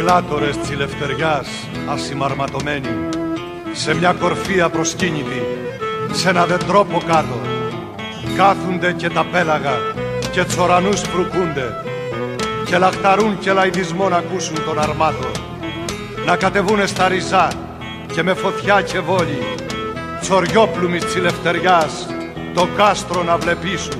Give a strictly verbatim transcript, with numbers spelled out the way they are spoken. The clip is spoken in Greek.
κλάτορες της ελευθεριάς ασημαρματωμένοι, σε μια κορφή απροσκύνητη, σε ένα δεντρόπο κάτω, κάθουνται και τα πέλαγα και τσορανούς φρουκούνται και λαχταρούν και λαϊδισμό να ακούσουν τον αρμάτο, να κατεβούνε στα ριζά και με φωτιά και βόλη, τσοριόπλουμης της ελευθεριάς το κάστρο να βλεπίσουν.